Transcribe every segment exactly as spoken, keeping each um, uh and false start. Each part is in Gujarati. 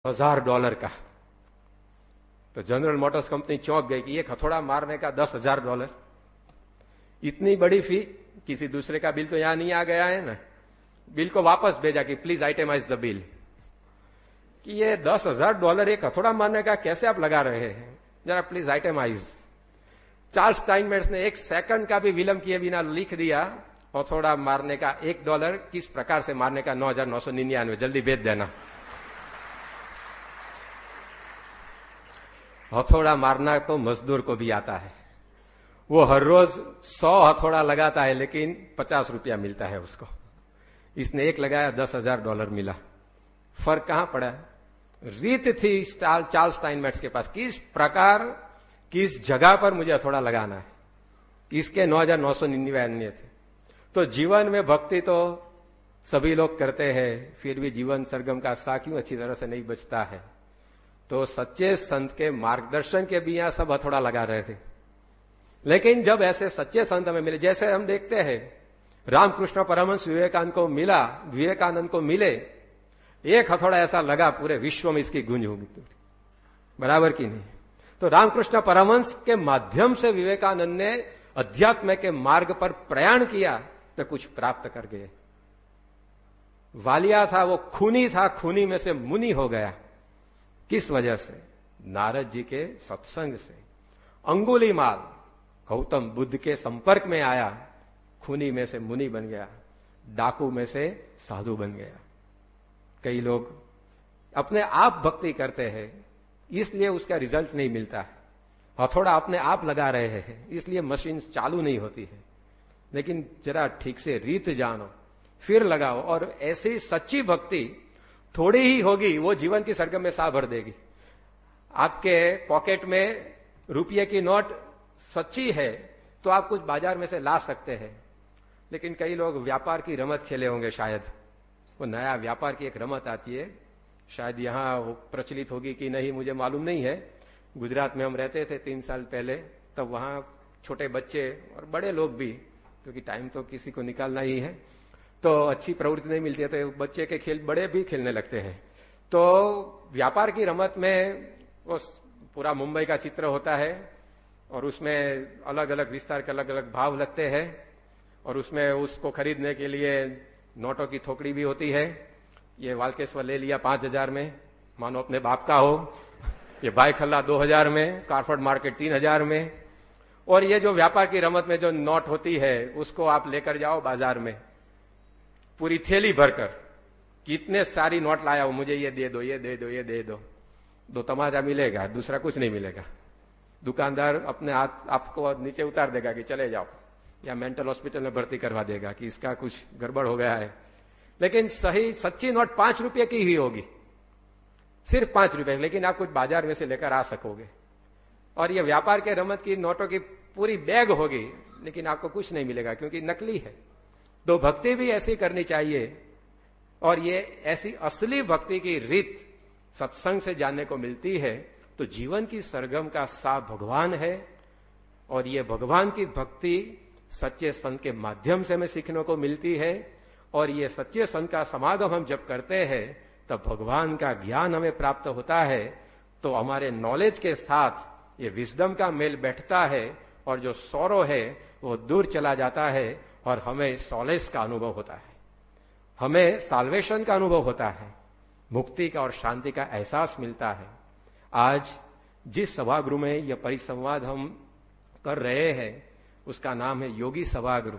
हजार डॉलर का। तो जनरल मोटर्स कंपनी चौंक गई कि एक हथौड़ा मारने का दस हजार डॉलर, इतनी बड़ी फी। किसी दूसरे का बिल तो यहां नहीं आ गया है ना, बिल को वापस भेजा कि प्लीज आइटमाइज द बिल, कि ये दस हजार डॉलर एक हथौड़ा मारने का कैसे आप लगा रहे हैं, जरा प्लीज आइटमाइज। चार्ल्स स्टाइनमेट्स ने एक सेकंड का भी विलंब किए बिना लिख दिया, हथौड़ा मारने का एक डॉलर किस प्रकार से मारने का नौ हजार नौ सौ निन्यानवे, जल्दी भेज देना। हथौड़ा मारना तो मजदूर को भी आता है, वो हर रोज सौ हथौड़ा लगाता है लेकिन पचास रुपया मिलता है उसको। इसने एक लगाया, दस हजार डॉलर मिला। फर्क कहां पड़ा? रीत थी चार्ल्स स्टाइनमेट्स के पास, किस प्रकार किस जगह पर मुझे हथौड़ा लगाना है। इसके नौ हजार नौ सौ निन्यानवे अन्य थे। तो जीवन में भक्ति तो सभी लोग करते हैं, फिर भी जीवन सरगम का सा क्यों अच्छी तरह से नहीं बचता है। तो सच्चे संत के मार्गदर्शन के भी यहां सब हथौड़ा लगा रहे थे। लेकिन जब ऐसे सच्चे संत हमें मिले, जैसे हम देखते हैं रामकृष्ण परमहंस विवेकानंद को मिला, विवेकानंद को मिले, एक हथौड़ा ऐसा लगा पूरे विश्व में इसकी गूंज होगी, बराबर की नहीं। तो रामकृष्ण परमहंस के माध्यम से विवेकानंद ने अध्यात्म के मार्ग पर प्रयाण किया तो कुछ प्राप्त कर गए। वालिया था, वो खूनी था, खूनी में से मुनि हो गया। किस वजह से? नारद जी के सत्संग से। अंगुलीमाल गौतम बुद्ध के संपर्क में आया, खूनी में से मुनि बन गया, डाकू में से साधु बन गया। कई लोग अपने आप भक्ति करते हैं, इसलिए उसका रिजल्ट नहीं मिलता है। हथौड़ा अपने आप लगा रहे हैं, इसलिए मशीन चालू नहीं होती है। लेकिन जरा ठीक से रीत जानो, फिर लगाओ, और ऐसी सच्ची भक्ति थोड़ी ही होगी, वो जीवन की सरगम में साह भर देगी। आपके पॉकेट में रुपये की नोट सच्ची है तो आप कुछ बाजार में से ला सकते हैं। लेकिन कई लोग व्यापार की रमत खेले होंगे, शायद वो नया व्यापार की एक रमत आती है, शायद यहां प्रचलित होगी कि नहीं मुझे मालूम नहीं है। गुजरात में हम रहते थे तीन साल पहले, तब वहां छोटे बच्चे और बड़े लोग भी, क्योंकि टाइम तो किसी को निकालना ही है, तो अच्छी प्रवृत्ति नहीं मिलती है, तो बच्चे के खेल बड़े भी खेलने लगते हैं। तो व्यापार की रमत में वो पूरा मुंबई का चित्र होता है, और उसमें अलग अलग विस्तार के अलग अलग भाव लगते हैं, और उसमें उसको खरीदने के लिए नोटों की थोकड़ी भी होती है। ये वालकेश्वर ले लिया पांच हजार में, मानो अपने बाप का हो। ये बाई खल्ला दो हजार में, कारफर्ड मार्केट तीन हजार में। और ये जो व्यापार की रमत में जो नोट होती है, उसको आप लेकर जाओ बाजार में पूरी थैली भरकर, कितने सारी नोट लाया हो, मुझे ये दे दो, ये दे दो, ये दे दो। दो तमाचा मिलेगा, दूसरा कुछ नहीं मिलेगा। दुकानदार अपने हाथ आपको नीचे उतार देगा कि चले जाओ, या मेंटल हॉस्पिटल में भर्ती करवा देगा कि इसका कुछ गड़बड़ हो गया है। लेकिन सही सच्ची नोट पांच रुपए की ही होगी, सिर्फ पांच रुपए, लेकिन आप कुछ बाजार में से लेकर आ सकोगे। और ये व्यापार के रमत की नोटों की पूरी बैग होगी, लेकिन आपको कुछ नहीं मिलेगा क्योंकि नकली है। तो भक्ति भी ऐसी करनी चाहिए, और ये ऐसी असली भक्ति की रीत सत्संग से जानने को मिलती है। तो जीवन की सरगम का सा भगवान है, और ये भगवान की भक्ति सच्चे संत के माध्यम से हमें सीखने को मिलती है। और ये सच्चे संत का समागम हम जब करते हैं तब भगवान का ज्ञान हमें प्राप्त होता है। तो हमारे नॉलेज के साथ ये विजडम का मेल बैठता है, और जो सौरो है वो दूर चला जाता है, और हमें सॉलेस का अनुभव होता है, हमें साल्वेशन का अनुभव होता है, मुक्ति का और शांति का एहसास मिलता है। आज जिस सभागृह में यह परिसंवाद हम कर रहे हैं उसका नाम है योगी सभागृह।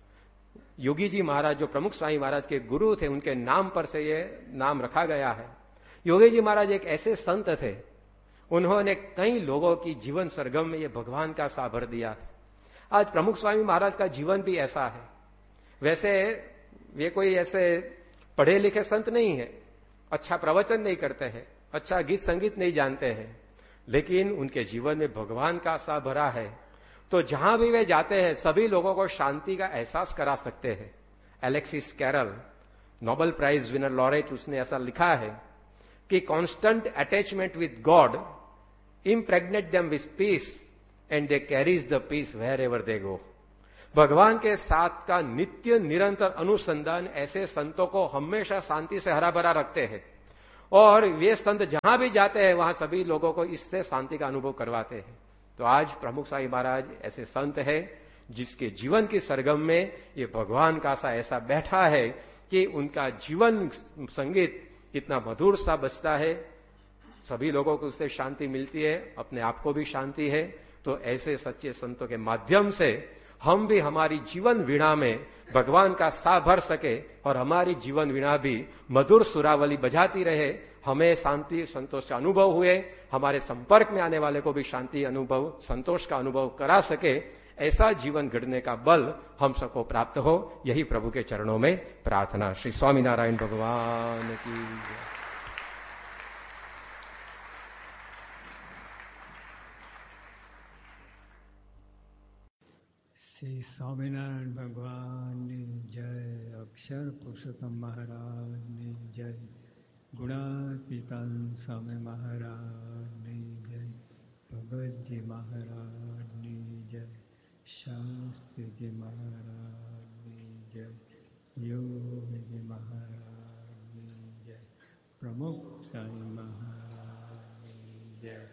योगी जी महाराज जो प्रमुख स्वामी महाराज के गुरु थे, उनके नाम पर से ये नाम रखा गया है। योगी जी महाराज एक ऐसे संत थे, उन्होंने कई लोगों की जीवन सरगम में ये भगवान का सा भर दिया था। आज प्रमुख स्वामी महाराज का जीवन भी ऐसा है। वैसे वे कोई ऐसे पढ़े लिखे संत नहीं है, अच्छा प्रवचन नहीं करते हैं, अच्छा गीत संगीत नहीं जानते हैं, लेकिन उनके जीवन में भगवान का सा भरा है। तो जहां भी वे जाते हैं सभी लोगों को शांति का एहसास करा सकते हैं। Alexis Carol, Nobel prize winner laureate, उसने ऐसा लिखा है कि constant attachment with God impregnate them with piece and they carries the piece where ever they गो। भगवान के साथ का नित्य निरंतर अनुसंधान ऐसे संतों को हमेशा शांति से हरा भरा रखते हैं, और वे संत जहां भी जाते हैं वहां सभी लोगों को इससे शांति का अनुभव करवाते हैं। तो आज प्रमुख साईं महाराज ऐसे संत है जिसके जीवन की सरगम में ये भगवान का सा ऐसा बैठा है कि उनका जीवन संगीत इतना मधुर सा बजता है, सभी लोगों को उससे शांति मिलती है, अपने आप को भी शांति है। तो ऐसे सच्चे संतों के माध्यम से हम भी हमारी जीवन वीणा में भगवान का सा भर सके और हमारी जीवन वीणा भी मधुर सुरावली बजाती रहे, हमें शांति संतोष का अनुभव हुए, हमारे संपर्क में आने वाले को भी शांति अनुभव संतोष का अनुभव करा सके, ऐसा जीवन गढ़ने का बल हम सबको प्राप्त हो, यही प्रभु के चरणों में प्रार्थना। श्री स्वामीनारायण भगवान की। श्री स्वामीनारायण भगवान जय, अक्षर पुरुषोत्तम महाराज जय, गुणातीतान स्वामी महाराज जय, भगत जी महाराज जय, शास्त्री जी महाराज जय, योग जी महाराज जय, प्रमुख साईं महाराज जय,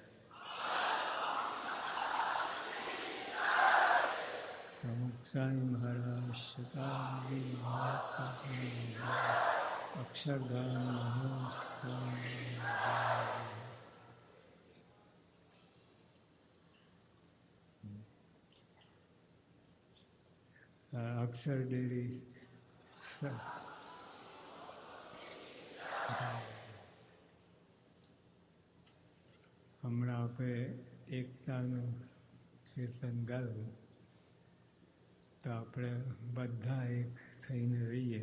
प्रमुख साईं महाराज शताब्दी महासभा अक्षरधाम महास्वामी अक्षर डेरी હમણાં આપણે એકતાનું કીર્તન ગાયું તો આપણે બધા એક થઈને રહીએ,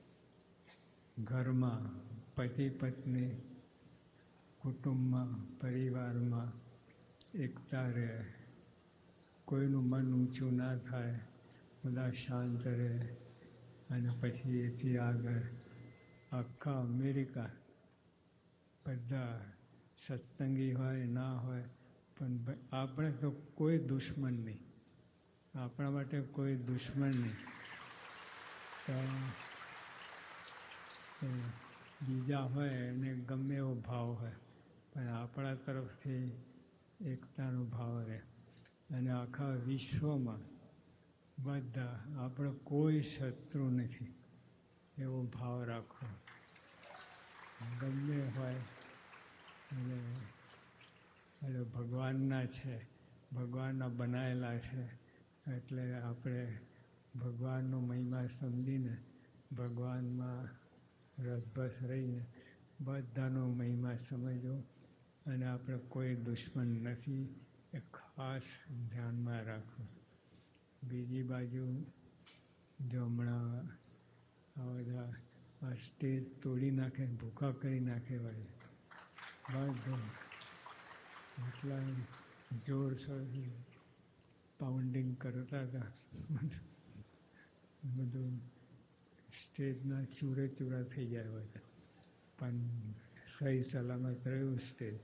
ઘરમાં પતિ પત્ની કુટુંબમાં પરિવારમાં એકતા રહે, કોઈનું મન ઊંચું ના થાય, બધા શાંત રહે અને પછી એથી આગળ આખા અમેરિકા બધા સત્સંગી હોય ના હોય પણ આપણે તો કોઈ દુશ્મન નહીં, આપણા માટે કોઈ દુશ્મન નહીં, તો બીજા હોય એને ગમે એવો ભાવ હોય પણ આપણા તરફથી એકતાનો ભાવ રહે અને આખા વિશ્વમાં બધા આપણો કોઈ શત્રુ નથી એવો ભાવ રાખવો, ગમે હોય અને એટલે ભગવાનના છે, ભગવાનના બનાવેલા છે, એટલે આપણે ભગવાનનો મહિમા સમજીને ભગવાનમાં રસબસ રહીને બધાનો મહિમા સમજવો અને આપણે કોઈ દુશ્મન નથી એ ખાસ ધ્યાનમાં રાખવું. બીજી બાજુ જો હમણાં આ બધા આ સ્ટેજ તોડી નાખે, ભૂખા કરી નાખે વળે બધું એટલા જોરશોરથી પાઉન્ડિંગ કરતા હતા, બધું સ્ટેજના ચૂરે ચૂરા થઈ ગયા હોય, પણ સહી સલામત રહ્યું સ્ટેજ.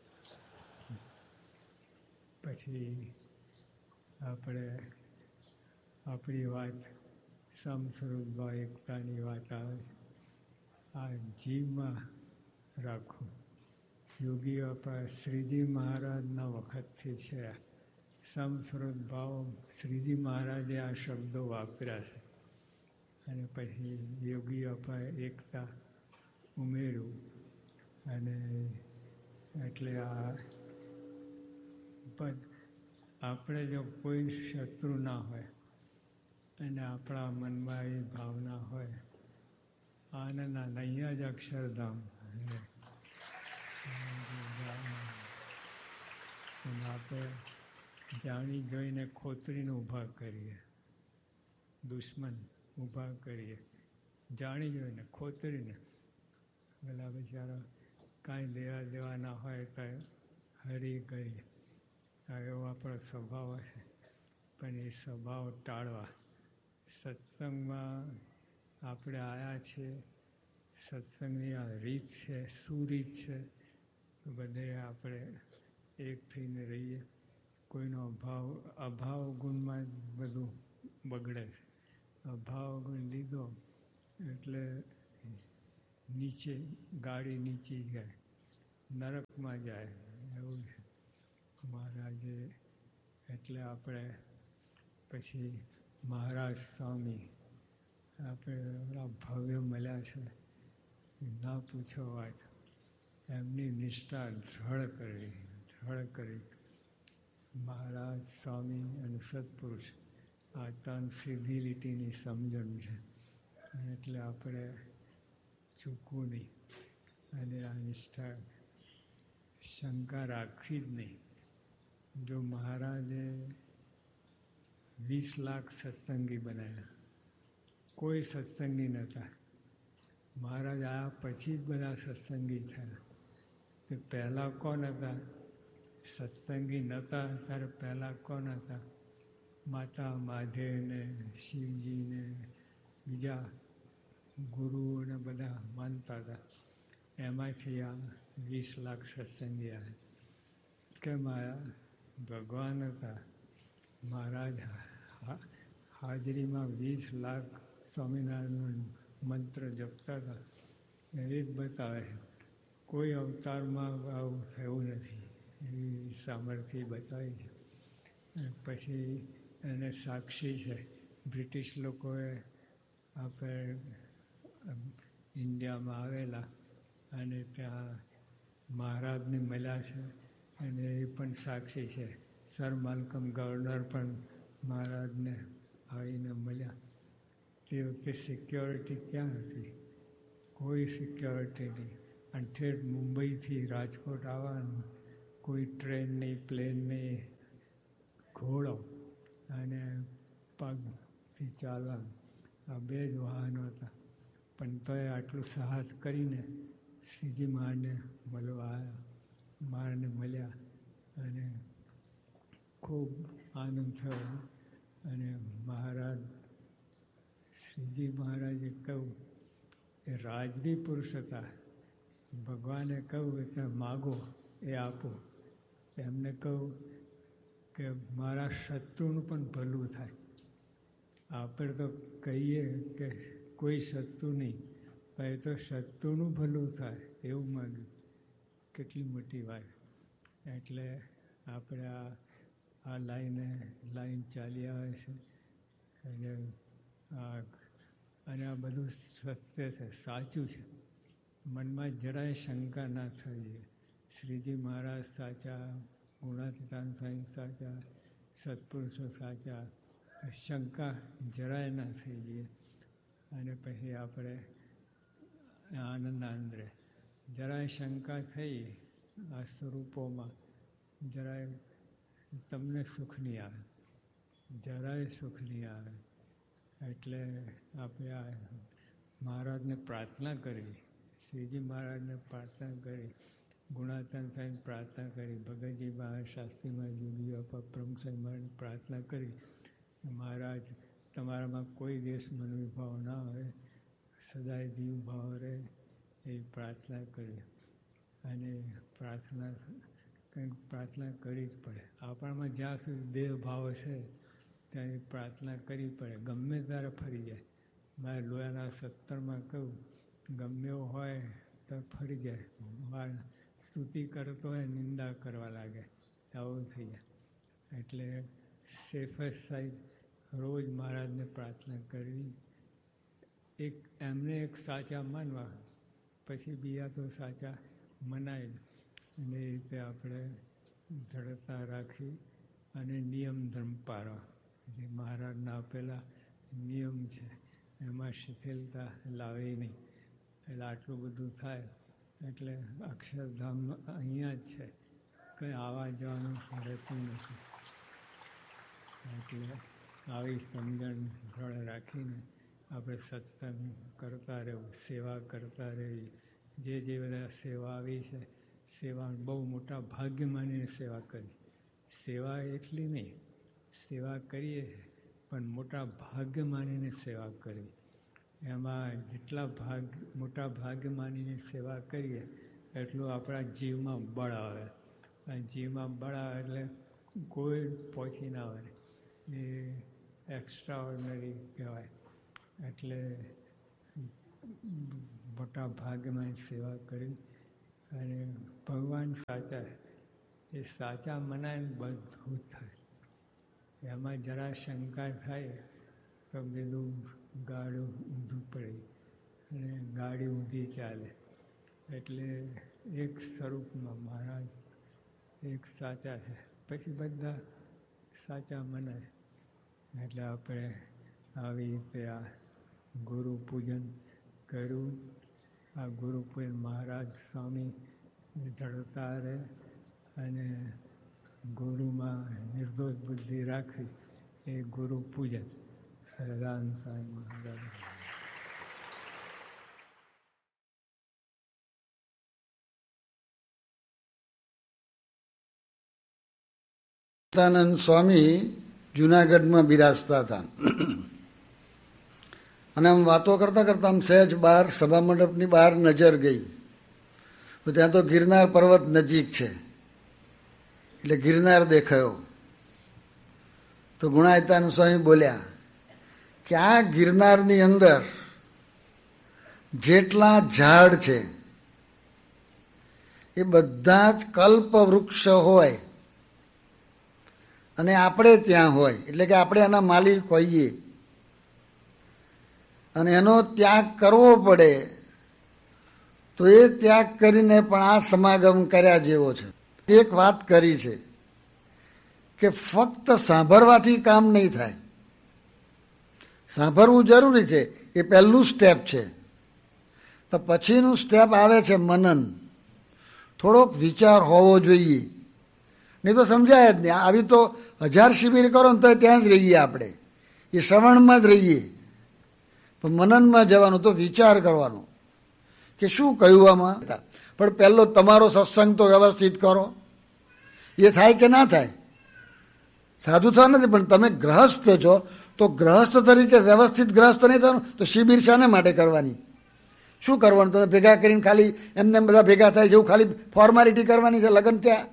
પછી આપણે આપણી વાત સમસ્વરૂપભાવ એકતાની વાત આવે, આ જીવમાં રાખો. યોગી બાપા શ્રીજી મહારાજના વખતથી છે સમસ્વરૂપ ભાવ, શ્રીજી મહારાજે આ શબ્દો વાપર્યા છે અને પછી યોગી બાપાએ એકતા ઉમેર્યું અને એટલે આ પણ આપણે જો કોઈ શત્રુ ના હોય અને આપણા મનમાં એ ભાવના હોય, આનંદ અહીંયા જ અક્ષરધામ આપણે જાણી જોઈને ખોતરીને ઊભા કરીએ, દુશ્મન ઊભા કરીએ, જાણી જોઈને ખોતરીને, પેલા બિચારા કાંઈ લેવા દેવા ના હોય તો હરી કરીએ, એવો આપણો સ્વભાવ હશે, પણ એ સ્વભાવ ટાળવા. સત્સંગમાં આપણે આવ્યા છીએ, સત્સંગની આ રીત છે, સુરીત છે, બધે આપણે એક થઈને રહીએ. કોઈનો અભાવ અભાવ ગુણમાં જ બધું બગડે છે. અભાવ ગુણ લીધો એટલે નીચે ગાડી નીચે જાય, નરકમાં જાય એવું છે મહારાજે. એટલે આપણે પછી મહારાજ સ્વામી આપણે ઓલા ભવ્ય મળ્યા છે, ના પૂછો વાત. એમની નિષ્ઠા દ્રઢ કરી દ્રઢ કરી મહારાજ સ્વામી અને સત્પુરુષ આ ત્રણ સીધી લીટીની સમજણ છે. એટલે આપણે ચૂકવું નહીં અને આ નિષ્ઠા શંકા રાખવી જ નહીં. જો મહારાજે વીસ લાખ સત્સંગી બનાવ્યા, કોઈ સત્સંગી નહોતા. મહારાજ આવ્યા પછી જ બધા સત્સંગી થયા. તે પહેલાં કોણ હતા? સત્સંગી નહોતા ત્યારે પહેલાં કોણ હતા? માતા મહાદેવને, શિવજીને, બીજા ગુરુઓને બધા માનતા હતા. એમાંથી આ વીસ લાખ સત્સંગી આવ્યા. કેમ આવ્યા? ભગવાન હતા. મહારાજ હાજરીમાં વીસ લાખ સ્વામિનારાયણ મંત્ર જપતા હતા. એ જ બતાવે કોઈ અવતારમાં આવું થયું નથી, એવી સામર્થ્ય બતાવી છે. પછી એને સાક્ષી છે. બ્રિટિશ લોકોએ આપણે ઇન્ડિયામાં આવેલા અને ત્યાં મહારાજને મળ્યા છે અને એ પણ સાક્ષી છે. સર માલ્કમ ગવર્નર પણ મહારાજને આવીને મળ્યા. તે વખતે સિક્યોરિટી ક્યાં હતી? કોઈ સિક્યોરિટી નહીં. અને ઠેઠ મુંબઈથી રાજકોટ આવવાનું, કોઈ ટ્રેન નહીં, પ્લેન નહીં, ઘોડો અને પગથી ચાલવાનું, આ બે જ વાહનો હતા. પણ તોય આટલું સાહસ કરીને સીધી માને મળવા આવ્યા. માને મળ્યા અને ખૂબ આનંદ થયો. અને મહારાજ શ્રીજી મહારાજે કહ્યું એ રાજવી પુરુષ હતા. ભગવાને કહ્યું કે માગો એ આપો. એમને કહ્યું કે મારા શત્રુનું પણ ભલું થાય. આપણે તો કહીએ કે કોઈ શત્રુ નહીં, પણ એ તો શત્રુનું ભલું થાય એવું માગ્યું. કેટલી મોટી વાત. એટલે આપણે આ આ લાઈને લાઈન ચાલી આવે છે અને આ અને આ બધું સત્ય છે, સાચું છે. મનમાં જરાય શંકા ના થવી જોઈએ. શ્રીજી મહારાજ સાચા, ગુણાતીતાન સ્વામી સાચા, સત્પુરુષો સાચા. શંકા જરાય ના થઈ જોઈએ. અને પછી આપણે આનંદ આનંદ રહે. જરાય શંકા થઈ આ સ્વરૂપોમાં, જરાય તમને સુખ નહીં આવે, જરાય સુખ નહીં આવે. એટલે આપણે આ મહારાજને પ્રાર્થના કરવી, શ્રીજી મહારાજને પ્રાર્થના કરી, ગુણાતન સાહેબ પ્રાર્થના કરી, ભગતજી મહારાજ, શાસ્ત્રીમાં જુદી બાપા, પ્રમુખ સાહેબ મહારાજને પ્રાર્થના કરી. મહારાજ તમારામાં કોઈ દેશ મનોભાવ ના હોય, સદાય દીવ ભાવ રહે, એ પ્રાર્થના કરી. અને પ્રાર્થના કંઈક પ્રાર્થના કરવી જ પડે. આપણામાં જ્યાં સુધી દેહ ભાવ છે ત્યારે પ્રાર્થના કરવી પડે. ગમે ત્યારે ફરી જાય. મારે લોયાના સત્તરમાં કહ્યું, ગમે એવું હોય તો ફરી જાય. મારે સ્તુતિ કરતો હોય, નિંદા કરવા લાગે, આવું થઈ જાય. એટલે સેફેસ્ટ સાઈડ રોજ મહારાજને પ્રાર્થના કરવી. એક એમને એક સાચા માનવા, પછી બીજા તો સાચા મનાય જ. અને એ રીતે આપણે દ્રઢતા રાખી અને નિયમ ધર્મ પાળવા. જે મહારાજના આપેલા નિયમ છે એમાં શિથિલતા લાવી નહીં. એટલે આટલું બધું થાય. એટલે અક્ષરધામ અહીંયા જ છે, કંઈ આવવા જવાનું રહેતું નથી. એટલે આવી સમજણ દ્રઢ રાખીને આપણે સત્સંગ કરતા રહેવું, સેવા કરતા રહેવી. જે જે બધા સેવા આવી છે, સેવા બહુ મોટા ભાગ્ય માનીને સેવા કરી. સેવા એટલી નહીં, સેવા કરીએ પણ મોટા ભાગ્ય માનીને સેવા કરવી. એમાં જેટલા ભાગ મોટા ભાગ્ય માનીને સેવા કરીએ એટલું આપણા જીવમાં બળ આવે. અને જીવમાં બળ આવે એટલે કોઈ પહોંચી ના આવે. એ એક્સ્ટ્રા ઓર્ડિનરી કહેવાય. એટલે મોટા ભાગમાં સેવા કરી અને ભગવાન સાચા, એ સાચા મનાય બધું થાય. એમાં જરા શંકા થાય તો બધું ગાડું ઊંધું પડે અને ગાડી ઊંધી ચાલે. એટલે એક સ્વરૂપમાં મહારાજ એક સાચા છે, પછી બધા સાચા મનાય. એટલે આપણે આવી રીતે આ ગુરુ પૂજન કર્યું. આ ગુરુ પૂજન મહારાજ સ્વામી ધડતા રહે અને ગુરુમાં નિર્દોષ બુદ્ધિ રાખી, એ ગુરુ પૂજન સહજાનંદ સ્વામી મહારાજ. સહજાનંદ સ્વામી જુનાગઢમાં બિરાજતા હતા અને આમ વાતો કરતા કરતા આમ સહેજ બહાર સભા મંડપની બહાર નજર ગઈ તો ત્યાં તો ગિરનાર પર્વત નજીક છે, એટલે ગિરનાર દેખાયો. તો ગુણાયતાનંદ સ્વામી બોલ્યા કે આ ગિરનારની અંદર જેટલા ઝાડ છે એ બધા જ કલ્પ વૃક્ષ હોય અને આપણે ત્યાં હોય, એટલે કે આપણે એના માલિક હોઈએ અને એનો ત્યાગ કરવો પડે તો એ ત્યાગ કરીને પણ આ સમાગમ કર્યા જેવો છે. એક વાત કરી છે કે ફક્ત સાંભળવાથી કામ નહીં થાય, સાંભળવું જરૂરી છે, એ પહેલું સ્ટેપ છે. તો પછીનું સ્ટેપ આવે છે મનન. થોડોક વિચાર હોવો જોઈએ, નહીં તો સમજાય જ નહીં. આવી તો હજાર શિબિર કરો ને તો ત્યાં જ રહીએ, આપણે એ શ્રવણમાં જ રહીએ. પણ મનનમાં જવાનું, તો વિચાર કરવાનો કે શું કહ્યું આમાં. પણ પહેલો તમારો સત્સંગ તો વ્યવસ્થિત કરો. એ થાય કે ના થાય, સાધુ થવા નથી, પણ તમે ગ્રહસ્થ છો તો ગ્રહસ્થ તરીકે વ્યવસ્થિત ગ્રહસ્થ નહીં થવાનું તો શિબિર શાને માટે કરવાની? શું કરવાનું? તમે ભેગા કરીને ખાલી એમને બધા ભેગા થાય જેવું ખાલી ફોર્માલિટી કરવાની છે. લગ્ન ત્યાં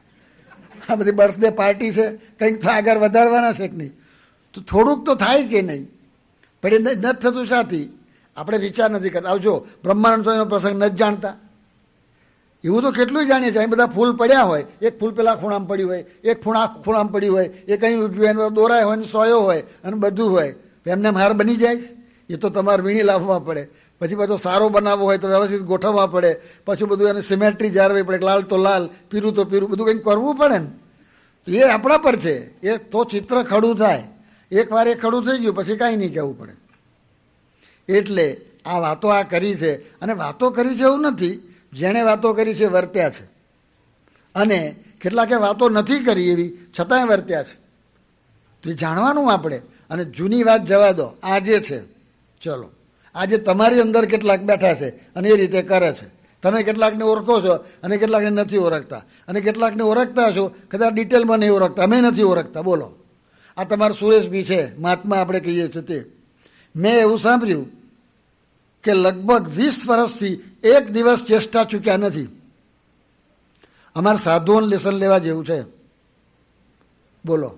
આ બધી બર્થડે પાર્ટી છે, કંઈક તો આગળ વધારવાના છે કે નહીં? તો થોડુંક તો થાય કે નહીં? પણ એ નથી થતું શાથી? આપણે વિચાર નથી કરતા. આવજો બ્રહ્માનંદ સ્વામીનો પ્રસંગ નથી જાણતા? એવું તો કેટલું જાણીએ છીએ. અહીં બધા ફૂલ પડ્યા હોય, એક ફૂલ પેલા ખૂણામાં પડ્યું હોય, એક ખૂણા ખૂણામાં પડ્યું હોય, એ કંઈ ઉગ્યું હોય, દોરાય હોય, સોયો હોય અને બધું હોય. એમને હાર બની જાય? એ તો તમારે વીણી લાવવા પડે. પછી બધો સારો બનાવવો હોય તો વ્યવસ્થિત ગોઠવવા પડે. પછી બધું એને સિમેટ્રી જાળવવી પડે. લાલ તો લાલ, પીરું તો પીરું, બધું કંઈક કરવું પડે ને. એ આપણા પર છે. એ તો ચિત્ર ખડું થાય. એક વાર એ ખડું થઈ ગયું પછી કાંઈ નહીં કહેવું પડે. એટલે આ વાતો આ કરી છે, અને વાતો કરી છે એવું નથી, જેણે વાતો કરી છે વર્ત્યા છે, અને કેટલાકે વાતો નથી કરી એવી છતાંય વર્ત્યા છે. તો એ જાણવાનું આપણે. અને જૂની વાત જવા દો, આજે છે. ચલો, આજે તમારી અંદર કેટલાક બેઠા છે અને એ રીતે કરે છે. તમે કેટલાકને ઓળખો છો અને કેટલાકને નથી ઓળખતા, અને કેટલાકને ઓળખતા છો, કદાચ ડિટેલમાં નહીં ઓળખતા, અમે નથી ઓળખતા. બોલો, આ તમારું સુરેશભાઈ છે, મહાત્મા આપણે કહીએ છીએ તે. મેં એવું સાંભળ્યું કે લગભગ વીસ વર્ષથી એક દિવસ ચેષ્ટા ચૂક્યા નથી. અમારે સાધુઓને લેસન લેવા જેવું છે. બોલો,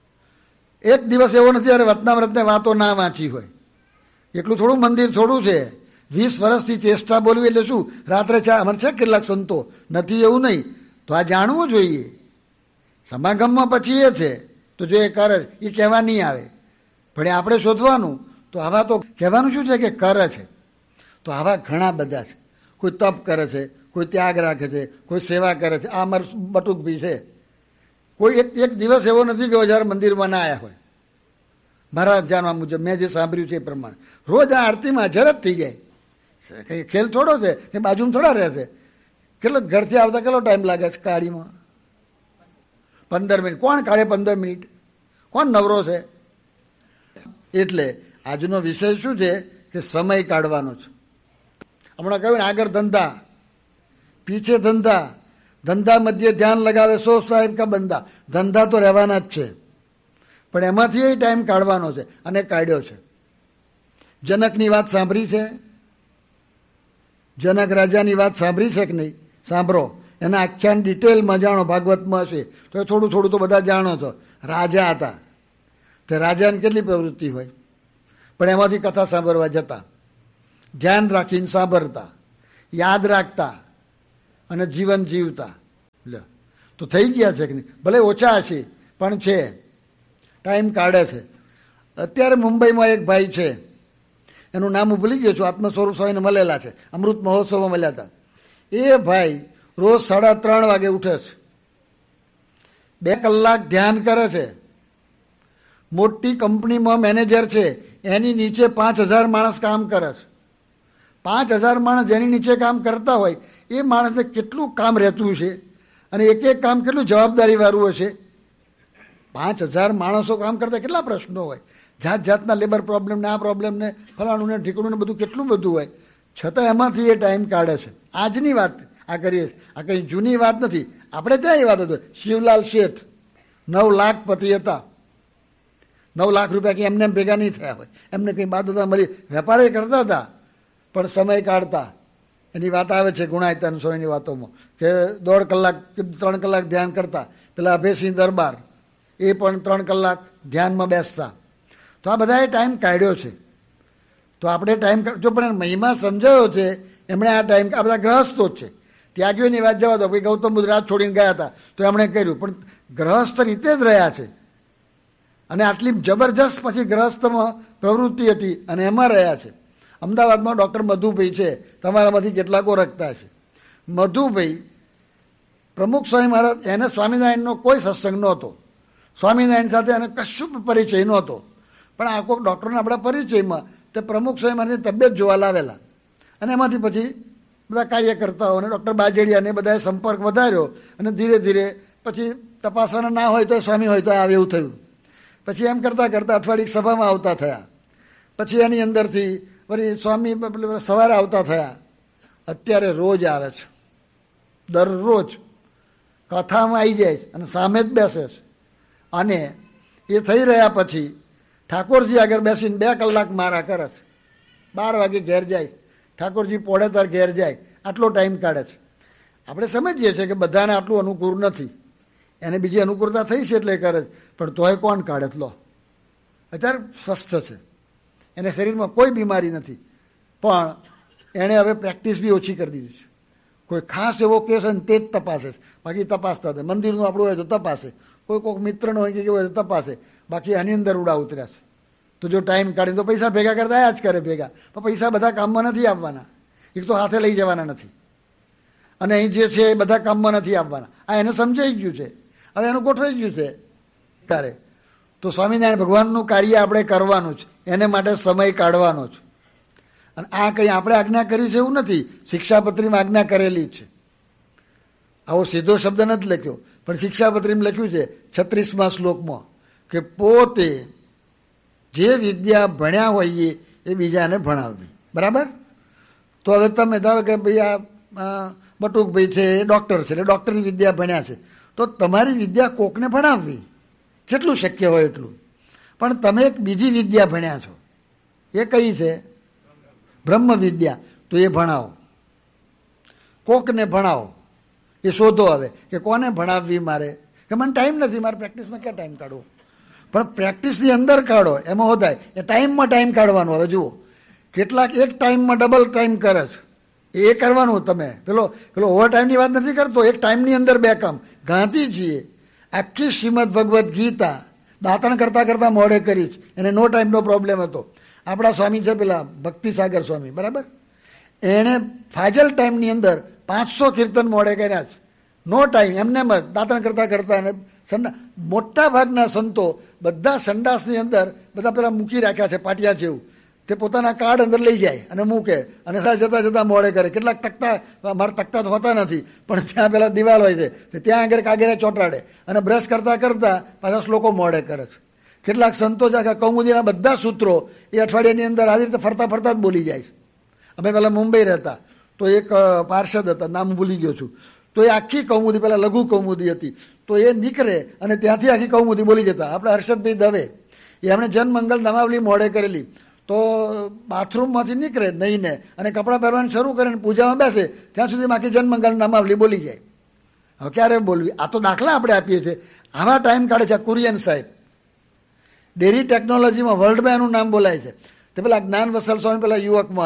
એક દિવસ એવો નથી અરે વતનામૃતને વાતો ના વાંચી હોય. એટલું થોડું મંદિર થોડું છે. વીસ વર્ષથી ચેષ્ટા બોલવી એટલે શું? રાત્રે ચા અમારે છે કેટલાક સંતો, નથી એવું નહીં. તો આ જાણવું જોઈએ. સમાગમમાં પછી એ છે તો જો એ કરે એ કહેવા નહીં આવે, પણ આપણે શોધવાનું. તો આવા તો કહેવાનું શું છે કે કરે છે. તો આવા ઘણા બધા છે. કોઈ તપ કરે છે, કોઈ ત્યાગ રાખે છે, કોઈ સેવા કરે છે. આ અમારું બટુકભાઈ છે. કોઈ એક એક દિવસ એવો નથી કે હજાર મંદિરમાં ના આવ્યા હોય. મારા જાણવા મુજબ મેં જે સાંભળ્યું છે એ પ્રમાણે રોજ આ આરતીમાં હાજર જ થઈ જાય. કંઈ ખેલ થોડો છે કે બાજુમાં થોડા રહેશે. કેટલો ઘરથી આવતા કેટલો ટાઈમ લાગે છે કાળીમાં? પંદર મિનિટ. કોણ કાઢે પંદર મિનિટ? કોણ નવરો છે? એટલે આજનો વિષય શું છે કે સમય કાઢવાનો છે. હમણાં કહ્યું ને, આગળ ધંધા, પીછે ધંધા, ધંધા મધ્ય ધ્યાન લગાવે સો સાહેબ કા બંદા. ધંધા તો રહેવાના જ છે, પણ એમાંથી એ ટાઈમ કાઢવાનો છે, અને કાઢ્યો છે. જનકની વાત સાંભળી છે? જનક રાજાની વાત સાંભળી છે કે નહીં? સાંભળો, એના આખ્યાન ડિટેલમાં જાણો. ભાગવતમાં હશે તો થોડું થોડું તો બધા જાણો છો. રાજા હતા, તે રાજાને કેટલી પ્રવૃત્તિ હોય, પણ એમાંથી કથા સાંભળવા જતા. ધ્યાન રાખીને સાંભળતા, યાદ રાખતા અને જીવન જીવતા. લે તો થઈ ગયા છે કે નહીં? ભલે ઓછા છે પણ છે, ટાઈમ કાઢે છે. અત્યારે મુંબઈમાં એક ભાઈ છે, એનું નામ હું ભૂલી ગયો છું, આત્મ સ્વરૂપ સ્વામીને મળેલા છે, અમૃત મહોત્સવમાં મળ્યા હતા. એ ભાઈ રોજ સાડા ત્રણ વાગે ઉઠે છે, બે કલાક ધ્યાન કરે છે. મોટી કંપનીમાં મેનેજર છે, એની નીચે પાંચ હજાર માણસ કામ કરે છે. પાંચ હજાર માણસ જેની નીચે કામ કરતા હોય એ માણસને કેટલું કામ રહેતું છે અને એક એક કામ કેટલું જવાબદારીવાળું હશે. પાંચ હજાર માણસો કામ કરતા કેટલા પ્રશ્નો હોય, જાત જાતના લેબર પ્રોબ્લેમ ને આ પ્રોબ્લેમ ને ફલાણું ને ઠીકણું ને બધું કેટલું બધું હોય, છતાં એમાંથી એ ટાઈમ કાઢે છે. આજની વાત આ કરીએ, આ કંઈ જૂની વાત નથી. આપણે ત્યાં એ વાત હતો, શિવલાલ શેઠ નવ લાખ પતિ હતા. નવ લાખ રૂપિયા કંઈ એમને ભેગા નહીં થયા હોય, એમને કંઈ બાદ હતા મળી, વેપાર કરતા હતા પણ સમય કાઢતા. એની વાત આવે છે ગુણાયતન સ્વામીની વાતોમાં કે દોઢ કલાક કે ત્રણ કલાક ધ્યાન કરતા. પેલા અભયસિંહ દરબાર એ પણ ત્રણ કલાક ધ્યાનમાં બેસતા. તો આ બધાએ ટાઈમ કાઢ્યો છે. તો આપણે ટાઈમ જો પણ મહિમા સમજાયો છે એમણે આ ટાઈમ, આ બધા ગ્રહસ્થો જ છે. ત્યાગીઓની વાત જવા દો, ભાઈ ગૌતમ બુદ્ધ રાત છોડીને ગયા હતા તો એમણે કર્યું, પણ ગ્રહસ્થ રીતે જ રહ્યા છે અને આટલી જબરજસ્ત પછી ગ્રહસ્થમાં પ્રવૃત્તિ હતી અને એમાં રહ્યા છે. અમદાવાદમાં ડૉક્ટર મધુભાઈ છે, તમારામાંથી કેટલાક ઓળખતા છે. મધુભાઈ પ્રમુખ સ્વામી મહારાજ, એને સ્વામિનારાયણનો કોઈ સત્સંગ નહોતો, સ્વામિનારાયણ સાથે એને કશું પરિચય નહોતો, પણ આ કોઈ ડૉક્ટરને આપણા પરિચયમાં તે પ્રમુખ સ્વામી મહારાજની તબિયત જોવા લાવેલા અને એમાંથી પછી બધા કાર્યકર્તાઓ અને ડૉક્ટર બાજેડિયાને બધાએ સંપર્ક વધાર્યો અને ધીરે ધીરે પછી તપાસવાના ના હોય તો સ્વામી હોય તો આવે એવું થયું. પછી એમ કરતાં કરતાં અઠવાડિયે સભામાં આવતા થયા. પછી એની અંદરથી વળી સ્વામી સવારે આવતા થયા. અત્યારે રોજ આવે છે, દરરોજ કથામાં આવી જાય છે અને સામે જ બેસે છે. અને એ થઈ રહ્યા પછી ઠાકોરજી આગળ બેસીને બે કલાક મારા કરે છે. બાર વાગે ઘેર જાય, ઠાકોરજી પોળે તાર ઘેર જાય, આટલો ટાઈમ કાઢે છે. આપણે સમજીએ છીએ કે બધાને આટલું અનુકૂળ નથી, એને બીજી અનુકૂળતા થઈ છે એટલે કરે છે, પણ તોય કોણ કાઢે? લો અત્યારે સ્વસ્થ છે, એને શરીરમાં કોઈ બીમારી નથી, પણ એણે હવે પ્રેક્ટિસ બી ઓછી કરી દીધી છે. કોઈ ખાસ એવો કેસ હોય ને તે જ તપાસે, બાકી તપાસતા હતા. મંદિરનું આપણું હોય તો તપાસે, કોઈ કોઈક મિત્રનો હોય કે હોય તો તપાસે, બાકી આની અંદર ઉડા ઉતર્યા છે. તો જો ટાઈમ કાઢીને તો પૈસા ભેગા કરતા આયા જ કરે ભેગા, પણ પૈસા બધા કામમાં નથી આવવાના, એક તો હાથે લઈ જવાના નથી, અને અહીં જે છે એ બધા કામમાં નથી આવવાના. આ એને સમજાઈ ગયું છે, હવે એનું ગોઠવાઈ ગયું છે. ત્યારે તો સ્વામિનારાયણ ભગવાનનું કાર્ય આપણે કરવાનું છે, એને માટે સમય કાઢવાનો છે. અને આ કંઈ આપણે આજ્ઞા કરી છે એવું નથી, શિક્ષાપત્રીમાં આજ્ઞા કરેલી જ છે. આવો સીધો શબ્દ નથી લખ્યો, પણ શિક્ષાપત્રીમાં લખ્યું છે છત્રીસમા શ્લોકમાં કે પોતે જે વિદ્યા ભણ્યા હોઈએ એ બીજાને ભણાવવી. બરાબર? તો હવે તમે ધારો કે ભાઈ આ બટુકભાઈ છે એ ડૉક્ટર છે, એટલે ડૉક્ટરની વિદ્યા ભણ્યા છે, તો તમારી વિદ્યા કોકને ભણાવવી જેટલું શક્ય હોય એટલું. પણ તમે એક બીજી વિદ્યા ભણ્યા છો, એ કઈ છે? બ્રહ્મ વિદ્યા. તો એ ભણાવો, કોકને ભણાવો. એ શોધો હવે કે કોને ભણાવવી મારે, કે મને ટાઈમ નથી, મારે પ્રેક્ટિસમાં ક્યાં ટાઈમ કાઢવો? પણ પ્રેક્ટિસની અંદર કાઢો, એમાં હોદાય. એ ટાઈમમાં ટાઈમ કાઢવાનો. હવે જુઓ, કેટલાક એક ટાઈમમાં ડબલ ટાઈમ કરે છે, એ કરવાનું. તમે પેલો પેલો ઓવર ટાઈમની વાત નથી કરતો, એક ટાઈમની અંદર બે કામ. ગાંધીજીએ આખી શ્રીમદ ભગવદ્ ગીતા દાંતણ કરતાં કરતાં મોડે કરી છે, એને નો ટાઈમનો પ્રોબ્લેમ હતો. આપણા સ્વામી છે પેલા ભક્તિસાગર સ્વામી, બરાબર, એણે ફાજલ ટાઈમની અંદર પાંચસો કીર્તન મોડે કર્યા છે, નો ટાઈમ, એમને દાંતણ કરતાં કરતાં. અને સંડા મોટા ભાગના સંતો બધા સંડાસની અંદર બધા પેલા મૂકી રાખ્યા છે પાટિયા જેવું, તે પોતાના કાર્ડ અંદર લઈ જાય અને મૂકે અને જતાં જતાં મોડે કરે. કેટલાક તકતા, મારા તકતા તો હોતા નથી, પણ ત્યાં પેલા દિવાલ હોય છે, ત્યાં આગળ કાગરે ચોંટાડે અને બ્રશ કરતાં કરતાં પાછા શ્લોકો મોડે કરે છે. કેટલાક સંતો છે કૌમુદીના બધા સૂત્રો એ અઠવાડિયાની અંદર આવી રીતે ફરતા ફરતા જ બોલી જાય છે. અમે પહેલાં મુંબઈ રહેતા તો એક પાર્ષદ હતા, નામ ભૂલી ગયો છું, તો એ આખી કૌમુદી, પહેલાં લઘુ કૌમુદી હતી, તો એ નીકળે અને ત્યાંથી આખી કૌમુદી બોલી જતા. આપણે હર્ષદભાઈ દવે, એ એમણે જનમંગલ નામાવલી મોડે કરેલી, તો બાથરૂમમાંથી નીકળે નહીંને અને કપડાં પહેરવાનું શરૂ કરે અને પૂજામાં બેસે ત્યાં સુધી આખી જનમંગલ નામાવલી બોલી જાય. હવે ક્યારે બોલવી? આ તો દાખલા આપણે આપીએ છીએ. આવા ટાઈમ કાઢે છે કુરિયન સાહેબ. ડેરી ટેકનોલોજીમાં વર્લ્ડમાં એનું નામ બોલાય છે. તે પેલા જ્ઞાન વસલ સ્વામી પેલા યુવકમાં હતા,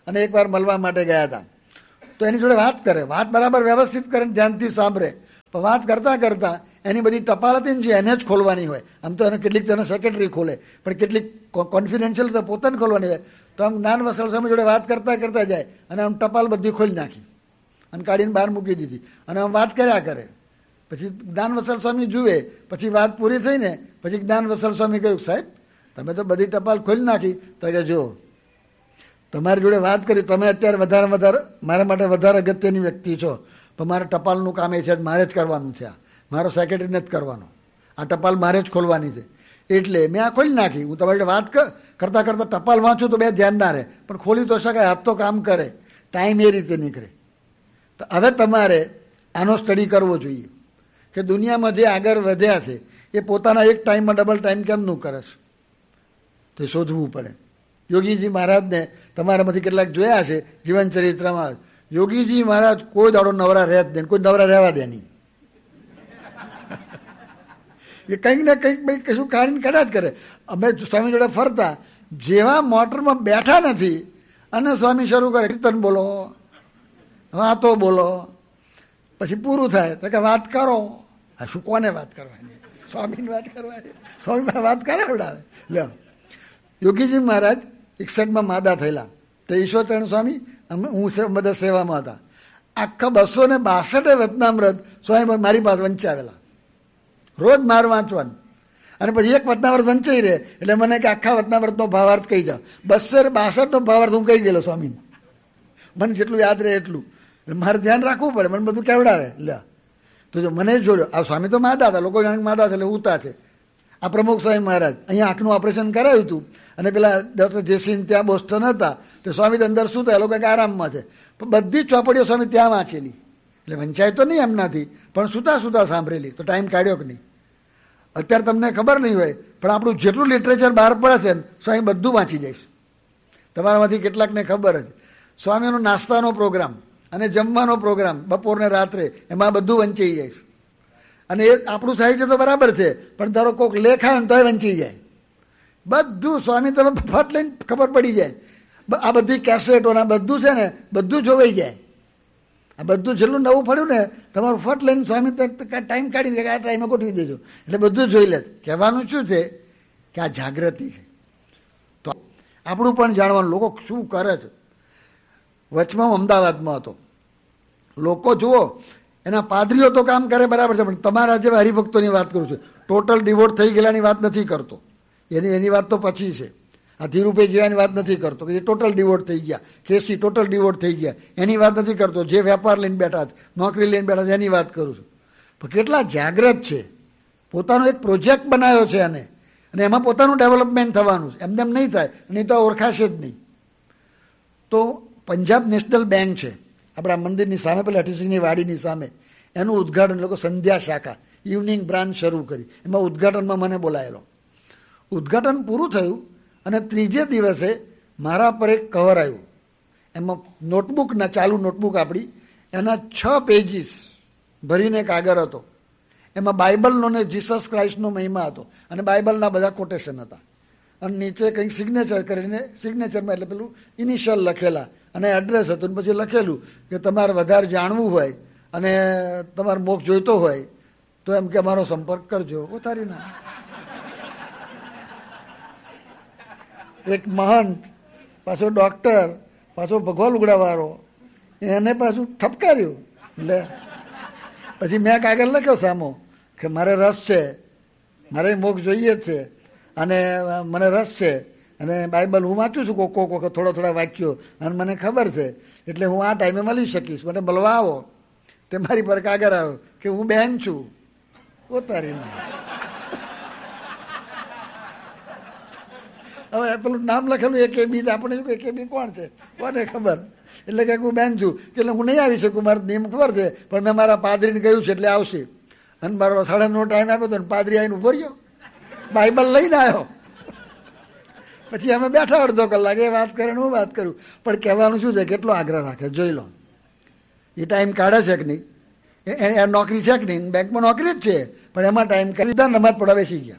અને એકવાર મળવા માટે ગયા હતા. તો એની જોડે વાત કરે, વાત બરાબર વ્યવસ્થિત કરે, ધ્યાનથી સાંભળે. પણ વાત કરતાં કરતાં એની બધી ટપાલ હતી ને જે એને જ ખોલવાની હોય. આમ તો એને કેટલીક તેને સેક્રેટરી ખોલે, પણ કેટલીક કોન્ફિડેન્શિયલ તો પોતાને ખોલવાની હોય. તો આમ જ્ઞાન વસલ સ્વામી જોડે વાત કરતાં કરતાં જાય અને આમ ટપાલ બધી ખોલી નાખી અને કાઢીને બહાર મૂકી દીધી અને આમ વાત કર્યા કરે. પછી જ્ઞાન વસલ સ્વામી જુએ, પછી વાત પૂરી થઈ ને પછી જ્ઞાન વસલ સ્વામી કહ્યું, સાહેબ તમે તો બધી ટપાલ ખોલી નાખી. તો કે જો તમારી જોડે વાત કરી, તમે અત્યારે વધારે વધારે મારા માટે વધારે અગત્યની વ્યક્તિ છો, પણ મારે ટપાલનું કામ એ છે મારે જ કરવાનું છે. આ મારો સેક્રેટરીને જ કરવાનો, આ ટપાલ મારે જ ખોલવાની છે. એટલે મેં આ ખોલી નાખી. હું તમારી વાત કરતાં કરતાં ટપાલ વાંચું તો બે ધ્યાન ના રહે, પણ ખોલી તો શકાય, હાથ તો કામ કરે, ટાઈમ એ રીતે નીકળે. તો હવે તમારે આનો સ્ટડી કરવો જોઈએ કે દુનિયામાં જે આગળ વધ્યા છે એ પોતાના એક ટાઈમમાં ડબલ ટાઈમ કેમનું કરે છે, તો એ શોધવું પડે. યોગીજી મહારાજને તમારામાંથી કેટલાક જોયા છે જીવન ચરિત્રમાં. યોગીજી મહારાજ કોઈ દાડો નવરા રહે જ નહીં, કોઈ નવરા રહેવા દે નહીં. એ કંઈક ને કંઈક કંઈક કશું કાઢીને કાઢ્યા જ કરે. અમે સ્વામી જોડે ફરતા જેવા મોટરમાં બેઠા નથી અને સ્વામી શરૂ કરે, કીર્તન બોલો, વાતો બોલો, પછી પૂરું થાય તો કે વાત કરો. આ શું કોને વાત કરવાની? સ્વામીની વાત કરવાની. સ્વામી વાત કરાવડાવે. લ્યો, યોગીજી મહારાજ એકસઠમાં માદા થયેલા તો ઈશ્વરચરણ સ્વામી અમે હું બધા સેવામાં હતા. આખા બસો ને બાસઠે વચનામૃત સ્વામી મારી પાસે વંચાવેલા, રોજ માર વાંચવાનું. અને પછી એક વચનામૃત વંચાઈ રહે એટલે મને કે આખા વચનામૃતનો ભાવાર્થ કહી જાઓ. બસો બાસઠનો ભાવાર્થ હું કહી ગયેલો સ્વામીને, મને જેટલું યાદ રહે એટલું. મારે ધ્યાન રાખવું પડે, મને બધું કેવડાવે. લે તો જો મને જોડ્યો, આ સ્વામી તો માદા હતા, લોકો જાણે માદા છે એટલે ઉતા છે. આ પ્રમુખ સ્વામી મહારાજ અહીંયા આંખનું ઓપરેશન કરાવ્યું હતું અને પેલા ડૉક્ટર જયસિંહ ત્યાં બોસ્ટન હતા, તો સ્વામી અંદર શું થાય, લોકો કે આરામમાં છે. પણ બધી ચોપડીઓ સ્વામી ત્યાં વાંચેલી, એટલે વંચાય તો નહીં એમનાથી, પણ સુતા સુતા સાંભળેલી. તો ટાઈમ કાઢ્યો કે નહીં? અત્યારે તમને ખબર નહીં હોય, પણ આપણું જેટલું લિટરેચર બહાર પડે છે ને સ્વામી બધું વાંચી જઈશ. તમારામાંથી કેટલાકને ખબર જ. સ્વામીનો નાસ્તાનો પ્રોગ્રામ અને જમવાનો પ્રોગ્રામ બપોરને રાત્રે એમાં બધું વંચાઈ જાય. અને એ આપણું સાહિત્ય તો બરાબર છે, પણ ધારો કોઈક લેખાય ને તોય વંચાઈ જાય. બધું સ્વામી તમે ફટ લઈને ખબર પડી જાય. આ બધી કેસેટો આ બધું છે ને બધું જોવાઈ જાય. આ બધું જેટલું નવું પડ્યું ને તમારું ફટ લઈને સ્વામી ટાઈમ કાઢી દે, આ ટાઈમે ગોઠવી દેજો એટલે બધું જોઈ લે. કહેવાનું શું છે કે આ જાગૃતિ છે. તો આપણું પણ જાણવાનું લોકો શું કરે છે. વચમાં અમદાવાદમાં હતો, લોકો જુઓ એના પાદરીઓ તો કામ કરે બરાબર છે, પણ તમારા જેવા હરિભક્તોની વાત કરું છું. ટોટલ ડિવોટ થઈ ગયેલાની વાત નથી કરતો, એની એની વાત તો પછી છે. આ ધીરુભાઈ જેવાની વાત નથી કરતો કે એ ટોટલ ડિવોટ થઈ ગયા, કેસી ટોટલ ડિવોટ થઈ ગયા, એની વાત નથી કરતો. જે વેપાર લઈને બેઠા છે, નોકરી લઈને બેઠા છે, એની વાત કરું છું. પણ કેટલા જાગૃત છે, પોતાનો એક પ્રોજેક્ટ બનાવ્યો છે અને અને એમાં પોતાનું ડેવલપમેન્ટ થવાનું છે. એમને એમ નહીં થાય, નહીં તો ઓળખાશે જ નહીં. તો પંજાબ નેશનલ બેંક છે આપણા મંદિરની સામે, પેલા અઠીસિંહની વાડીની સામે, એનું ઉદ્ઘાટન લોકો સંધ્યા શાખા ઇવનિંગ બ્રાન્ચ શરૂ કરી. એમાં ઉદ્ઘાટનમાં મને બોલાયેલો. ઉદ્ઘાટન પૂરું થયું અને ત્રીજે દિવસે મારા પર એક કવર આવ્યું. એમાં નોટબુકના ચાલુ નોટબુક આપણી, એના છ પેજીસ ભરીને કાગળ હતો. એમાં બાઇબલનો ને જીસસ ક્રાઇસ્ટનો મહિમા હતો અને બાઇબલના બધા કોટેશન હતા. અને નીચે કંઈક સિગ્નેચર કરીને, સિગ્નેચરમાં એટલે પેલું ઇનિશિયલ લખેલા અને એડ્રેસ હતું. અને પછી લખેલું કે તમારે વધારે જાણવું હોય અને તમારે મોક્ષ જોઈતો હોય તો એમ કે અમારો સંપર્ક કરજો. ઉતારી ના એક મહંત, પાછો ડૉક્ટર, પાછો ભગવા લુગડાવાળો, એને પાછું ઠપકાર્યું. એટલે પછી મેં કાગળ લખ્યો સામો કે મારે રસ છે, મારે મોક્ષ જોઈએ જ છે અને મને રસ છે અને બાઇબલ હું વાંચું છું કોક કોક વખત થોડા થોડા વાક્યો અને મને ખબર છે એટલે હું આ ટાઈમે મળી શકીશ, મને મળવા આવો. તે મારી પર કાગળ આવ્યો કે હું બેન છું. ઉતારી ના હવે પેલું નામ લખેલું એ કે બી, આપણે શું કે બી કોણ છે કોને ખબર. એટલે કે હું બેન છું એટલે હું નહીં આવી શકું, મારો નિયમ ખબર છે, પણ મેં મારા પાદરીને કહ્યું છે એટલે આવશે. અને મારો સાડા નવ ટાઈમ આપ્યો હતો ને પાદરી આવીને ઉભો રહ્યો, બાઇબલ લઈને આવ્યો. પછી અમે બેઠા અડધો કલાક, એ વાત કરે હું વાત કરું. પણ કહેવાનું શું છે, કેટલો આગ્રહ રાખે જોઈ લો. એ ટાઈમ કાઢે છે કે નહીં, એ નોકરી છે કે નહીં, બેંકમાં નોકરી જ છે, પણ એમાં ટાઈમ કાઢી દીધા, નમાજ પડવા બેસી ગયા.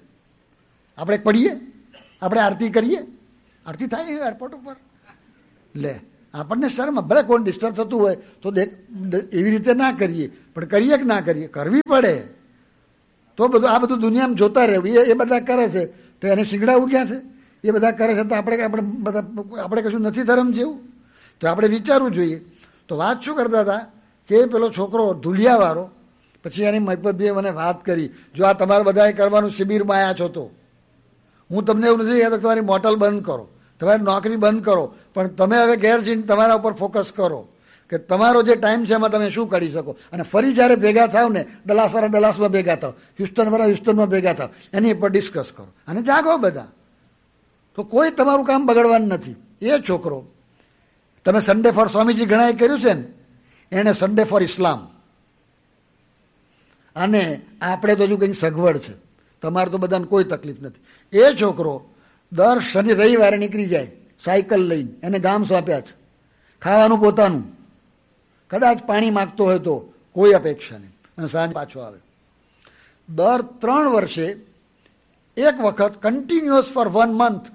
આપણે પડીએ, આપણે આરતી કરીએ, આરતી થાય એરપોર્ટ ઉપર લે આપણને શરમ, ભલે કોઈ ડિસ્ટર્બ થતું હોય તો એવી રીતે ના કરીએ, પણ કરીએ કે ના કરીએ, કરવી પડે. તો બધું આ બધું દુનિયામાં જોતા રહેવું. એ એ બધા કરે છે તો એને શીંગડા ઉગ્યા છે, એ બધા કરે છે તો આપણે આપણે બધા આપણે કશું નથી ધર્મ જેવું, તો આપણે વિચારવું જોઈએ. તો વાત શું કરતા હતા કે પેલો છોકરો ધુલિયાવાળો, પછી એની મહિપતભાઈએ મને વાત કરી, જો આ તમારે બધાએ કરવાનું શિબિરમાં આવ્યા છો તો હું તમને એવું નથી કહેતો તમારી મોટલ બંધ કરો, તમારી નોકરી બંધ કરો, પણ તમે હવે ઘેર જઈને તમારા ઉપર ફોકસ કરો કે તમારો જે ટાઈમ છે એમાં તમે શું કરી શકો. અને ફરી જ્યારે ભેગા થાવ ને, ડલાસવાળા ડલાસમાં ભેગા થાવ, હ્યુસ્ટનવાળા હ્યુસ્ટનમાં ભેગા થાવ, એની ઉપર ડિસ્કસ કરો અને જાગો બધા. તો કોઈ તમારું કામ બગડવાનું નથી. એ છોકરો, તમે સન્ડે ફોર સ્વામીજી ઘણાએ કર્યું છે ને, એણે સન્ડે ફોર ઇસ્લામ. અને આપણે તો હજુ કંઈક સગવડ છે, તમારે તો બધાને કોઈ તકલીફ નથી. એ છોકરો દર શનિ રવિવારે નીકળી જાય સાયકલ લઈને, એને ગામ સોંપ્યા છે, ખાવાનું પોતાનું, કદાચ પાણી માગતો હોય તો કોઈ અપેક્ષા નહીં, અને સાંજ પાછો આવે. દર ત્રણ વર્ષે એક વખત કન્ટિન્યુઅસ ફોર વન મંથ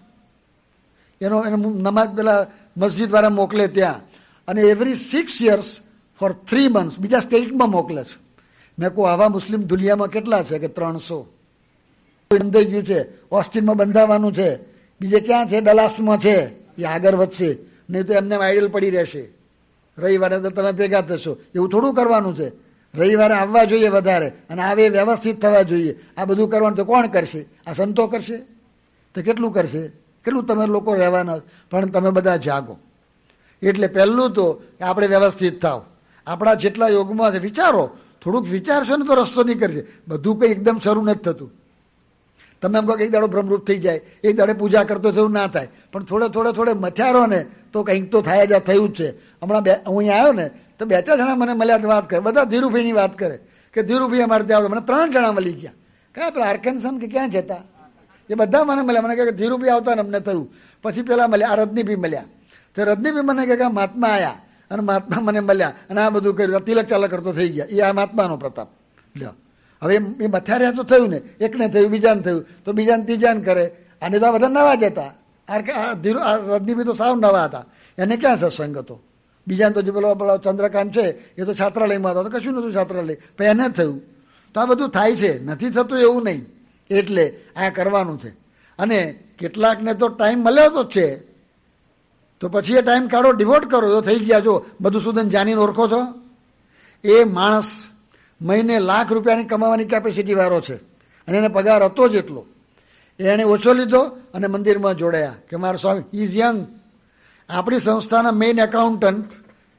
એનો એને નમાજ પેલા મસ્જિદ વાળા મોકલે ત્યાં, અને every six years four three months બીજા સ્ટેટમાં મોકલે છે. મેં કહું આવા મુસ્લિમ દુનિયામાં કેટલા છે? કે ત્રણસો. બંધાઈ ગયું છે, ઓસ્ટિનમાં બંધાવાનું છે, બીજે ક્યાં છે? ડલાસમાં છે. એ આગળ વધશે, નહીં તો એમને આઈડલ પડી રહેશે. રવિવારે તો તમે ભેગા થશો, એવું થોડું કરવાનું છે. રવિવારે આવવા જોઈએ વધારે, અને આવે વ્યવસ્થિત થવા જોઈએ. આ બધું કરવાનું તો કોણ કરશે? આ સંતો કરશે? તો કેટલું કરશે? કેટલું તમે લોકો રહેવાના? પણ તમે બધા જાગો. એટલે પહેલું તો આપણે વ્યવસ્થિત થાવ. આપણા જેટલા યોગમાં છે વિચારો, થોડુંક વિચારશો ને તો રસ્તો નીકળશે. બધું કંઈ એકદમ શરૂ નથી થતું. તમે એમ કહો કે એક દાડો ભ્રમરૂપ થઈ જાય, એક દાડે પૂજા કરતો એવું ના થાય, પણ થોડે થોડે થોડે મથ્યારો ને તો કંઈક તો થાય જ થયું જ છે. હમણાં બે હું અહીંયા આવ્યો ને તો બે ચાર જણા મને મળ્યા વાત કરે, બધા ધીરુભાઈની વાત કરે કે ધીરુભાઈ અમારે ત્યાં આવતો. મને ત્રણ જણા મળી ગયા. કયા પેલા આર્કન્સન કે ક્યાં જતા, એ બધા મને મળ્યા. મને કહે કે ધીરુભાઈ આવતા ને અમને થયું. પછી પેલા મળ્યા, આ રજનીભાઈ મળ્યા. તો રજનીભાઈ મને કહે કે આ મહાત્મા આવ્યા, અને મહાત્મા મને મળ્યા, અને આ બધું કર્યું, તિલક ચાલક કરતો થઈ ગયા. એ આ મહાત્માનો પ્રતાપ લ્યો. હવે એ મથાર્યા તો થયું ને, એકને થયું, બીજાને થયું, તો બીજાને ત્રીજાને કરે. આને તો આ બધા નવા જ હતા. ધીરુ રજનીભાઈ તો સાવ નવા હતા, એને ક્યાં સત્સંગ હતો. બીજાને તો જે પેલો પેલો ચંદ્રકાંત છે એ તો છાત્રાલયમાં હતો, તો કશું નહોતું છાત્રાલય, પણ એને થયું. તો આ બધું થાય છે, નથી થતું એવું નહીં. એટલે આ કરવાનું છે. અને કેટલાકને તો ટાઈમ મળ્યો તો છે, તો પછી એ ટાઈમ કાઢો, ડિવોટ કરો. તો થઈ ગયા. જો મધુસૂદન જાનીને ઓળખો છો? એ માણસ મહિને લાખ રૂપિયાની કમાવાની કેપેસિટી વાળો છે, અને એને પગાર હતો જ એટલો. એણે ઓછો લીધો અને મંદિરમાં જોડાયા કે મારા સ્વામી ઇઝ યંગ. આપણી સંસ્થાના main accountant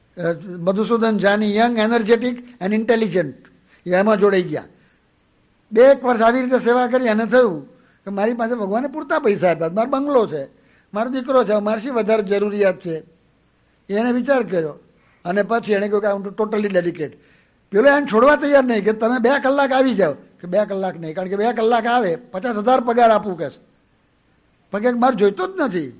Madhusudan Jani, young, energetic and intelligent, એમાં જોડાઈ ગયા. બે એક વર્ષ આવી રીતે સેવા કરી. એને થયું કે મારી પાસે ભગવાને પૂરતા પૈસા આપ્યા, મારો બંગલો છે, મારો દીકરો છે, મારે શી વધારે જરૂરિયાત છે. એને વિચાર કર્યો, અને પછી એણે કહ્યું કે હું ટોટલી ડેડિકેટ. પેલો એને છોડવા તૈયાર નહીં કે તમે બે કલાક આવી જાઓ. કે બે કલાક નહીં, કારણ કે બે કલાક આવે પચાસ હજાર પગાર આપવું કે છે. પણ કે મારે જોઈતો જ નથી.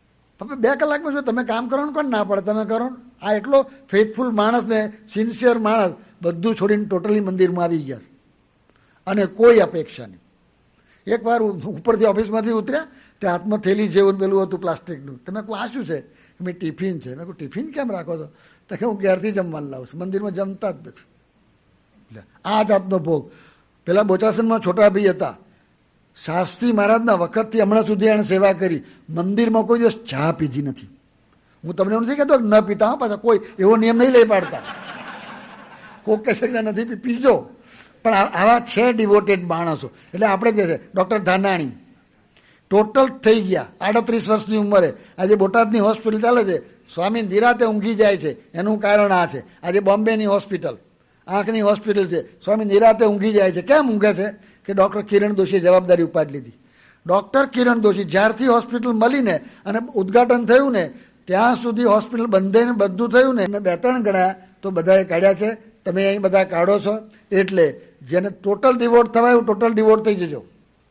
બે કલાકમાં જો તમે કામ કરો ને કોણ ના પડે, તમે કરો. આ એટલો ફેથફુલ માણસ ને સિન્સિયર માણસ બધું છોડીને ટોટલી મંદિરમાં આવી ગયા, અને કોઈ અપેક્ષા નહીં. એક વાર ઉપરથી ઓફિસમાંથી ઉતર્યા, તે હાથમાં થેલી જેવું પેલું હતું પ્લાસ્ટિકનું. તમે કહું આ શું છે? મેં ટિફિન છે. મેં કહું ટિફિન કેમ રાખો છો? તો કે હું ઘેરથી જમવાનું લાવું છું, મંદિરમાં જમતા જ નથી. એટલે આ જાતનો ભોગ. પેલા બોચાસનમાં છોટાભાઈ હતા, શાસ્ત્રી મહારાજના વખતથી હમણાં સુધી એણે સેવા કરી. મંદિરમાં કોઈ દિવસ ચા પીધી નથી. હું તમને એવું નથી કહેતો ન પીતા, પાછા કોઈ એવો નિયમ નહીં લઈ પાડતા. કોક કહે છે નથી પીજો, પણ આવા છે ડિવોટેડ માણસો. એટલે આપણે જે છે ડૉક્ટર ધાનાણી ટોટલ થઈ ગયા આડત્રીસ વર્ષની ઉંમરે. આજે બોટાદની હોસ્પિટલ ચાલે છે, સ્વામી નિરાતે ઊંઘી જાય છે. એનું કારણ આ છે. આજે બોમ્બેની હોસ્પિટલ, આંખની હોસ્પિટલ છે, સ્વામી નિરાતે ઊંઘી જાય છે. કેમ ઊંઘે છે? કે ડૉક્ટર કિરણ દોશીએ જવાબદારી ઉપાડી લીધી. ડૉક્ટર કિરણ દોશી જ્યારથી હોસ્પિટલ મળીને અને ઉદ્ઘાટન થયું ને ત્યાં સુધી હોસ્પિટલ બંધાઈને બધું થયું ને બે ત્રણ ગણા તો બધાએ કાઢ્યા છે. તમે અહીં બધા કાઢો છો. એટલે જેને ટોટલ ડિવોટ થવાય એવું ટોટલ ડિવોટ થઈ જજો.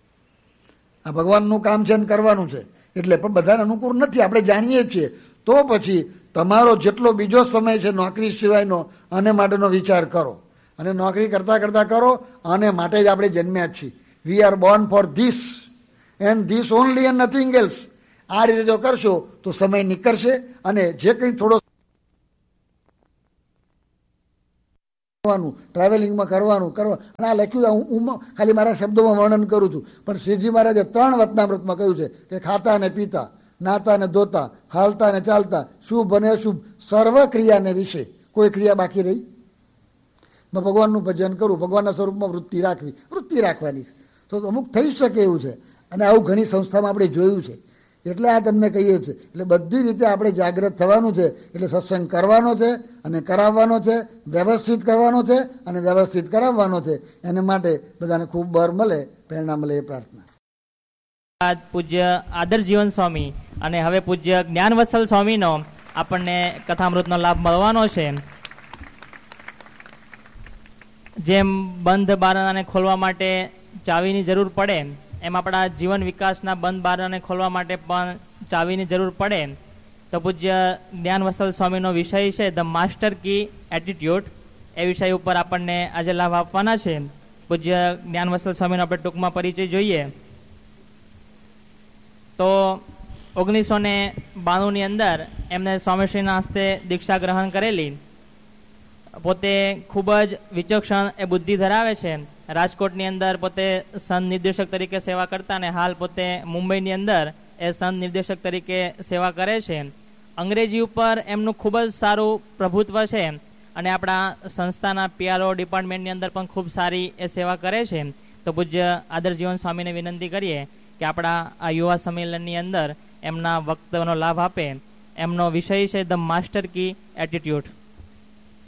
આ ભગવાનનું કામ છે ને કરવાનું છે. એટલે પણ બધાને અનુકૂળ નથી, આપણે જાણીએ છીએ. તો પછી તમારો જેટલો બીજો સમય છે નોકરી સિવાયનો, આને માટેનો વિચાર કરો. અને નોકરી કરતાં કરતાં કરો, આને માટે જ આપણે જન્મ્યા છીએ. We are Born for this and this only and nothing else. આ રીતે જો કરશો તો સમય નીકળશે અને જે કંઈ થોડો ટ્રાવેલિંગમાં કરવાનું કરવા અને આ લખ્યું હું હું ખાલી મારા શબ્દોમાં વર્ણન કરું છું, પણ શ્રીજી મહારાજે ત્રણ વચનામૃતમાં કહ્યું છે કે ખાતા અને પીતા, નાતા અને ધોતા, હાલતા અને ચાલતા, શુભ અને અશુભ સર્વ ક્રિયાને વિશે કોઈ ક્રિયા બાકી રહી? ભગવાનનું ભજન કરવું, ભગવાનના સ્વરૂપમાં વૃત્તિ રાખવી, વૃત્તિ રાખવાની તો અમુક થઈ શકે એવું છે. અને આવું ઘણી સંસ્થામાં આપણે જોયું છે. એટલે આ તમને કહીએ છીએ. એટલે બધી રીતે આપણે જાગૃત થવાનું છે. એટલે સત્સંગ કરવાનો છે અને કરાવવાનો છે, વ્યવસ્થિત કરવાનો છે અને વ્યવસ્થિત કરાવવાનો છે. એને માટે બધાને ખૂબ બળ મળે, પ્રેરણા મળે એ પ્રાર્થના. પૂજ્ય આદર્શ જીવન સ્વામી અને હવે પૂજ્ય જ્ઞાનવત્સલ સ્વામીનો આપણને કથામૃતનો લાભ મળવાનો છે. જેમ બંધ બારણાને ખોલવા માટે ચાવીની જરૂર પડે, એમ આપણા જીવન વિકાસના બંધ બારણાને ખોલવા માટે પણ ચાવીની જરૂર પડે. તો પૂજ્ય જ્ઞાનવત્સલ સ્વામીનો વિષય છે ધ માસ્ટર કી એટીટ્યુડ. એ વિષય ઉપર આપણને આજે લાભ આપવાના છે. પૂજ્ય જ્ઞાનવત્સલ સ્વામીનો આપણે ટૂંકમાં પરિચય જોઈએ તો ઓગણીસો ને બાણુંની અંદર એમને સ્વામીશ્રીના હસ્તે દીક્ષા ગ્રહણ કરેલી. પોતે ખૂબ જ વિચક્ષણ એ બુદ્ધિ ધરાવે છે. રાજકોટની અંદર પોતે સંત નિર્દેશક તરીકે સેવા કરતા અને હાલ પોતે મુંબઈની અંદર એ સંત નિર્દેશક તરીકે સેવા કરે છે. અંગ્રેજી ઉપર એમનું ખૂબ જ સારું પ્રભુત્વ છે અને આપણા સંસ્થાના પીઆરઓ ડિપાર્ટમેન્ટની અંદર પણ ખૂબ સારી એ સેવા કરે છે. તો પૂજ્ય આદર્શ જીવન સ્વામીને વિનંતી કરીએ કે આપણા આ યુવા સંમેલનની અંદર એમના વક્તવ્યનો લાભ આપે. એમનો વિષય છે ધ માસ્ટર કી એટીટ્યુડ.